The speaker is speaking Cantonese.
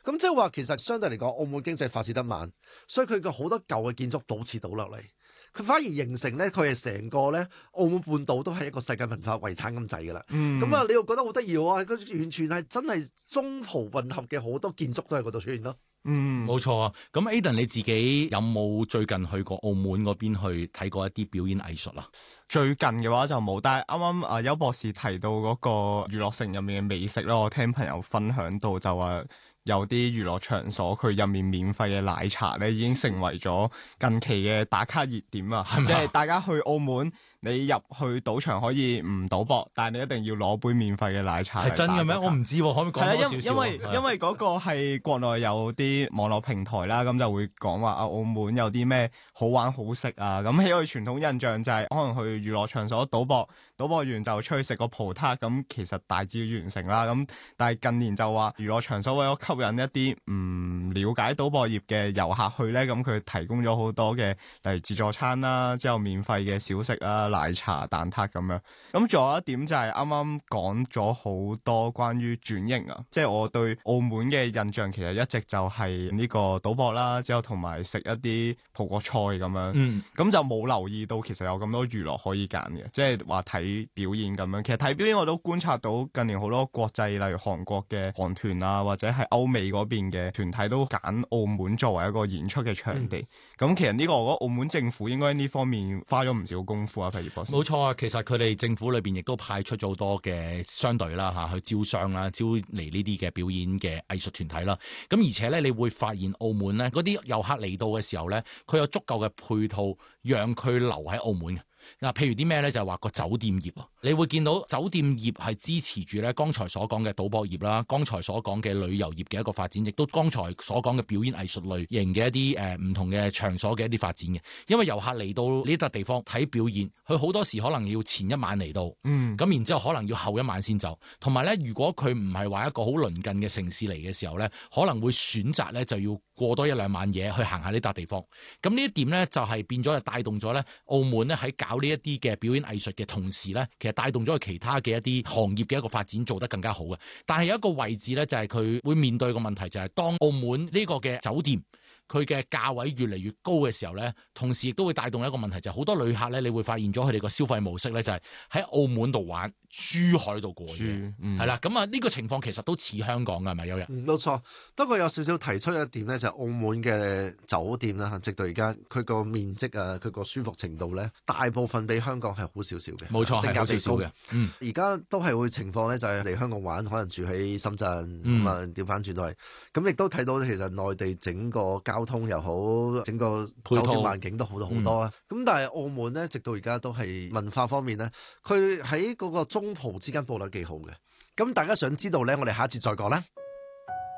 咁即係話其實相對嚟講，澳門經濟發展得慢，所以佢嘅好多舊嘅建築倒刺倒落嚟，佢反而形成咧，佢係成個咧澳門半島都係一個世界文化遺產咁滯㗎啦。咁啊，你又覺得好得意喎？佢完全係真係中葡混合嘅好多建築都喺嗰度出現咯。 冇錯啊。咁 Aden 你自己有冇最近去過澳門嗰邊去睇過一啲表演藝術啊？ 最近嘅話就冇，但係啱啱邱博士提到嗰個娛樂城入面嘅美食咧，我聽朋友分享到就話有啲娛樂場所佢入面免費嘅奶茶咧，已經成為咗近期嘅打卡熱點啊！即係大家去澳門，你入去賭場可以唔賭博，但係你一定要攞杯免費嘅奶茶。 係真嘅咩？我唔知喎，可唔可以講多少少？ 因為嗰個係國內有啲網絡平台啦，咁就會講話澳門有啲咩好玩好食啊！咁喺我傳統印象就係可能去娛樂場所賭博完就出去食個葡撻，咁其實大致完成啦。咁但係近年就話娛樂場所為咗吸引一啲唔了解賭博業嘅遊客去咧，咁佢提供咗好多嘅，例如自助餐啦，之後免費嘅小食啊、奶茶、蛋撻咁樣。咁仲有一點就係啱啱講咗好多關於轉型啊，即係我對澳門嘅印象其實一直就係呢個賭博啦，之後同埋食一啲葡國菜咁樣。咁就冇留意到其實有咁多娛樂可以揀嘅，即係話睇表演咁樣。其實睇表演我都觀察到近年好多國際，例如韓國嘅韓團啊，或者係歐美嗰邊嘅團體都揀澳門作為一個演出嘅場地。咁其實呢個我覺得澳門政府應該呢方面花咗唔少功夫啊。譬如博士， 冇錯啊，其實佢哋政府裏邊亦都派出咗好多嘅商隊啦嚇，去招商啦，招嚟呢啲嘅表演嘅藝術團體啦。咁而且咧，你會發現澳門咧嗰啲遊客嚟到嘅時候咧，佢有足夠嘅配套，讓佢留喺澳門嘅。嗱，譬如啲咩咧，就係話個酒店業啊，你會見到酒店業係支持住咧剛才所講嘅賭博業啦，剛才所講嘅旅遊業嘅一個發展，亦都剛才所講嘅表演藝術類型嘅一啲唔同嘅場所嘅一啲發展嘅。因為遊客嚟到呢笪地方睇表演，佢好多時可能要前一晚嚟到，咁然之後可能要後一晚先走。同埋咧，如果佢唔係話一個好鄰近嘅城市嚟嘅時候咧，可能會選擇咧就要過多一兩晚嘢去行下呢笪地方。咁呢一點咧就係變咗就帶動咗咧澳門咧喺搞呢一啲嘅表演藝術嘅同時咧，其實帶動咗其他嘅一啲行業嘅一個發展做得更加好嘅。但係有一個位置咧，就係佢會面對個問題，就係當澳門呢個嘅酒店佢嘅價位越嚟越高嘅時候咧，同時亦都會帶動一個問題，就係好多旅客咧，你會發現咗佢哋個消費模式咧，就係喺澳門度玩，珠海度過夜，係啦。咁啊呢個情況其實都似香港㗎，係咪有人？ 冇錯，不過有少少提出一點咧，就係澳門嘅酒店啦，直到而家佢個面積啊，佢個舒服程度咧，大部分比香港係好少少嘅。 冇錯，係好少少嘅。 而家都係會情況咧，就係嚟香港玩，可能住喺深圳咁啊，調翻轉都係。咁亦都睇到其實內地整個交通又好，整個酒店環境都好咗好多啦。咁但係澳門咧，直到而家都係文化方面咧，佢喺嗰個中葡之間佈得幾好嘅。咁大家想知道咧，我哋下一節再講啦。